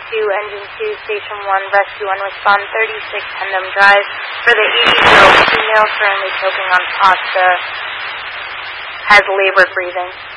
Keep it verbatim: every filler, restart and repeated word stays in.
two, Engine two, Station one, Rescue one, respond thirty-six Hendam Drive for the eighty-year-old female currently choking on pasta, has labored breathing.